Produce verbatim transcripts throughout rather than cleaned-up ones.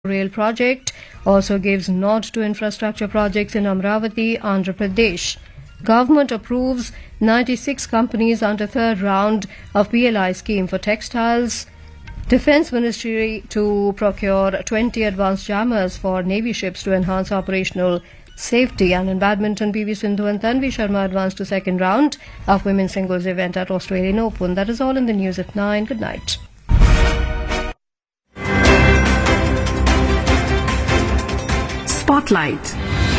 Rail project also gives nod to infrastructure projects in Amravati, Andhra Pradesh. Government approves ninety-six companies under third round of P L I scheme for textiles. Defence Ministry to procure twenty advanced jammers for Navy ships to enhance operational safety. And in badminton, P V Sindhu and Tanvi Sharma advanced to second round of women's singles event at Australian Open. That is all in the news at nine. Good night. Spotlight.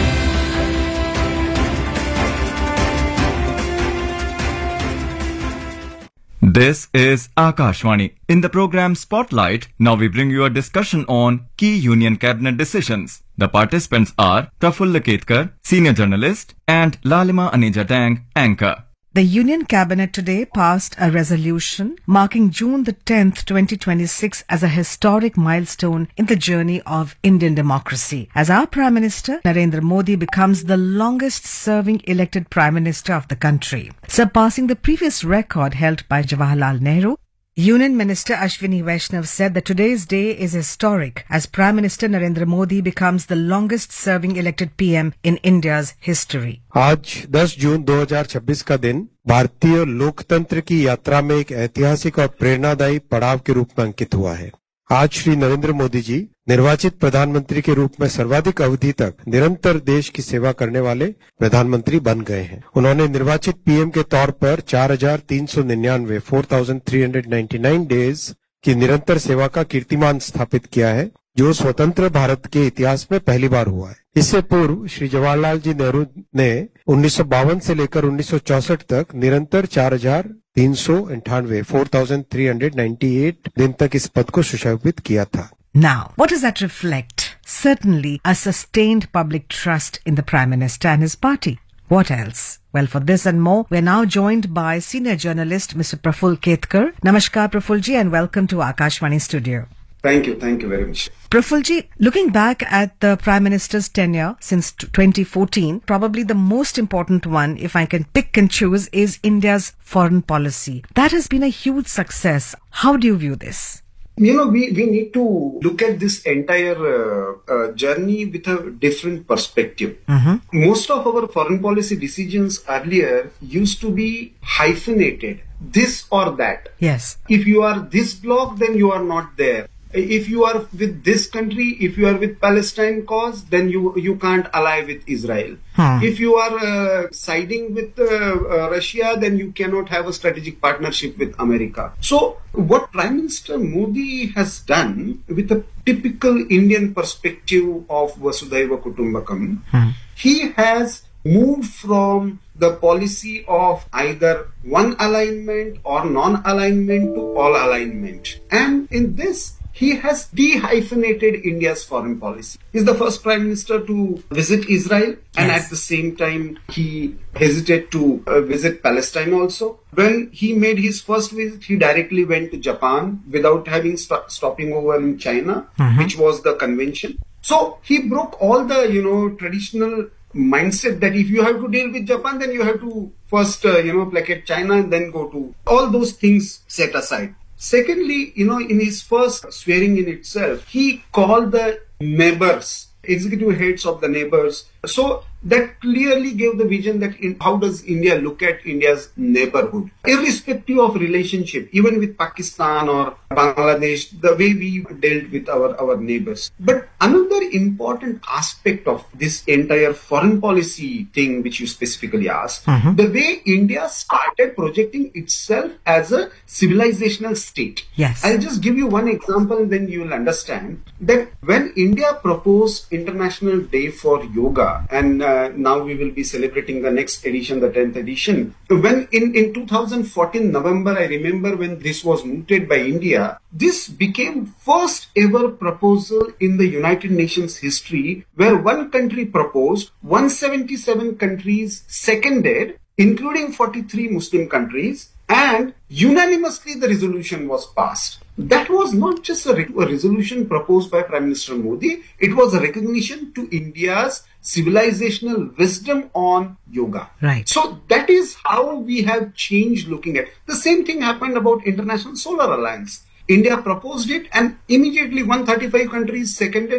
This is Akashvani. In the program Spotlight, now we bring you a discussion on key Union Cabinet decisions. The participants are Prafulla Ketkar, senior journalist, and Lalima Aneja Dang, anchor. The Union Cabinet today passed a resolution marking June the tenth, twenty twenty-six as a historic milestone in the journey of Indian democracy, as our Prime Minister Narendra Modi becomes the longest serving elected Prime Minister of the country, surpassing the previous record held by Jawaharlal Nehru. Union Minister Ashwini Vaishnav said that today's day is historic as Prime Minister Narendra Modi becomes the longest serving elected P M in India's history. आज दस जून दो हज़ार छब्बीस का दिन भारतीय लोकतंत्र की यात्रा में एक ऐतिहासिक और प्रेरणादायी पड़ाव के रूप में अंकित हुआ है। आज श्री नरेंद्र मोदी जी निर्वाचित प्रधानमंत्री के रूप में सर्वाधिक अवधि तक निरंतर देश की सेवा करने वाले प्रधानमंत्री बन गए हैं। उन्होंने निर्वाचित पीएम के तौर पर चार हजार तीन सौ निन्यानवे four thousand three hundred ninety nine days की निरंतर सेवा का कीर्तिमान स्थापित किया है, जो स्वतंत्र भारत के इतिहास में पहली बार हुआ है। इससे पूर्व श्री जवाहरलाल जी नेहरू ने उन्नीस सौ बावन से लेकर उन्नीस सौ चौसठ तक निरंतर चार हजार तीन सौ अंठानवे four thousand three hundred ninety eight दिन तक इस पद को सुशोभित किया था। Now, what does that reflect? Certainly a sustained public trust in the Prime Minister and his party. What else? Well, for this and more, we are now joined by senior journalist Mister Prafull Ketkar. Namaskar, Prafullji, and welcome to Akashvani studio. Thank you. Thank you very much. Prafullji, looking back at the Prime Minister's tenure since twenty fourteen, probably the most important one, if I can pick and choose, is India's foreign policy. That has been a huge success. How do you view this? You know, we, we need to look at this entire uh, uh, journey with a different perspective. Mm-hmm. Most of our foreign policy decisions earlier used to be hyphenated, this or that. Yes. If you are this bloc, then you are not there. If you are with this country, if you are with Palestine cause, then you you can't ally with Israel. Hmm. If you are uh, siding with uh, uh, Russia, then you cannot have a strategic partnership with America. So what Prime Minister Modi has done with a typical Indian perspective of Vasudhaiva Kutumbakam, hmm. he has moved from the policy of either one alignment or non-alignment to all alignment. And in this, he has de-hyphenated India's foreign policy. He's the first Prime Minister to visit Israel, and yes. at the same time he hesitated to uh, visit Palestine also. When he made his first visit, he directly went to Japan without having st- stopping over in China, mm-hmm. which was the convention. So he broke all the, you know, traditional mindset that if you have to deal with Japan, then you have to first, uh, you know, placate China and then go to all those things set aside. Secondly, you know, in his first swearing in itself, he called the neighbors, executive heads of the neighbors. So that clearly gave the vision that in, how does India look at India's neighborhood, irrespective of relationship, even with Pakistan or Bangladesh, the way we dealt with our, our neighbors. But another important aspect of this entire foreign policy thing, which you specifically asked, mm-hmm. the way India started projecting itself as a civilizational state. Yes. I'll just give you one example and then you will understand that when India proposed International Day for Yoga, and uh, now we will be celebrating the next edition, the tenth edition. When in, in two thousand fourteen November, I remember when this was mooted by India, this became first ever proposal in the United Nations history where one country proposed, one hundred seventy-seven countries seconded, including forty-three Muslim countries, and unanimously the resolution was passed. That was not just a, re- a resolution proposed by Prime Minister Modi, it was a recognition to India's civilizational wisdom on yoga. Right. So that is how we have changed looking at. The same thing happened about International Solar Alliance. India proposed it and immediately one hundred thirty-five countries seconded